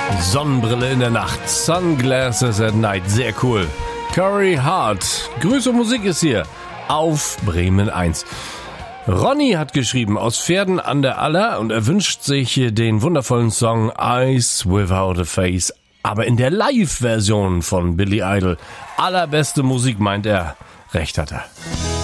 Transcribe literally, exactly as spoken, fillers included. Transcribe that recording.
Sonnenbrille in der Nacht, Sunglasses at Night, sehr cool. Corey Hart, Grüße und Musik ist hier auf Bremen eins. Ronny hat geschrieben aus Pferden an der Aller und er wünscht sich den wundervollen Song Eyes Without a Face, aber in der Live-Version von Billy Idol. Allerbeste Musik, meint er. Recht hat er.